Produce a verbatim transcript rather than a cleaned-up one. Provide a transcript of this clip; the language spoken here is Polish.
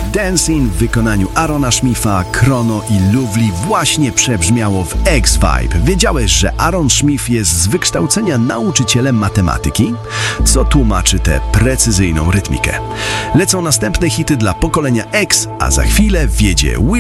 Dancing w wykonaniu Aarona Smitha, Chrono i Lovely właśnie przebrzmiało w X-Vibe. Wiedziałeś, że Aaron Smith jest z wykształcenia nauczycielem matematyki? Co tłumaczy tę precyzyjną rytmikę? Lecą następne hity dla pokolenia X, a za chwilę wjedzie Will